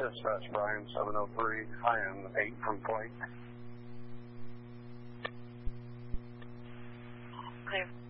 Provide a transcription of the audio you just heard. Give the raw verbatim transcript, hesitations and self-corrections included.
Dispatch Brian seven oh three, I am eight from flight. Clear.